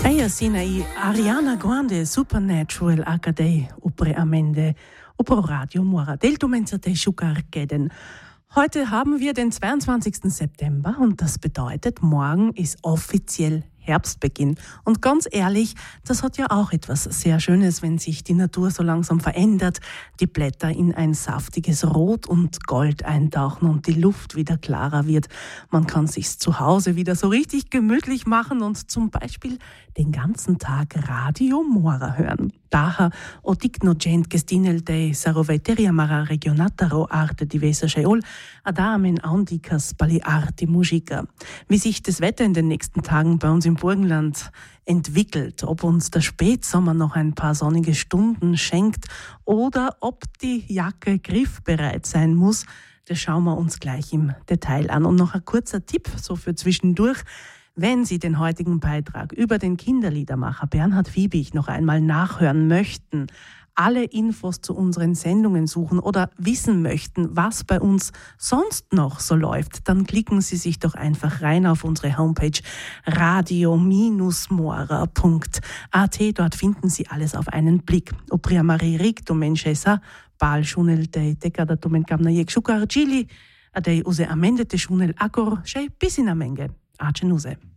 Eia sinai Ariana Grande Supernatural Acadei upre amende upro Radio Mora del Tumenzate Schukarkeden. Heute haben wir den 22. September und das bedeutet, morgen ist offiziell Herbstbeginn. Und ganz ehrlich, das hat ja auch etwas sehr Schönes, wenn sich die Natur so langsam verändert, die Blätter in ein saftiges Rot und Gold eintauchen und die Luft wieder klarer wird. Man kann sich's zu Hause wieder so richtig gemütlich machen und zum Beispiel den ganzen Tag Radio Mora hören. Daher odigno gent gestinel de saroveteria mara regionataro arte divesa scheol adamen aundikas pali arti musica. Wie sich das Wetter in den nächsten Tagen bei uns im Burgenland entwickelt, ob uns der Spätsommer noch ein paar sonnige Stunden schenkt oder ob die Jacke griffbereit sein muss, das schauen wir uns gleich im Detail an. Und noch ein kurzer Tipp, so für zwischendurch. Wenn Sie den heutigen Beitrag über den Kinderliedermacher Bernhard Fiebig noch einmal nachhören möchten, alle Infos zu unseren Sendungen suchen oder wissen möchten, was bei uns sonst noch so läuft, dann klicken Sie sich doch einfach rein auf unsere Homepage radio-mora.at. Dort finden Sie alles auf einen Blick. Opria Marie Rik, Domenchesa, Bal Schunel, Dekada Domenkamna Jekschukar Gili, Adei Use Amendete Schunel Akor, Schei Bisinamenge. Acenuse.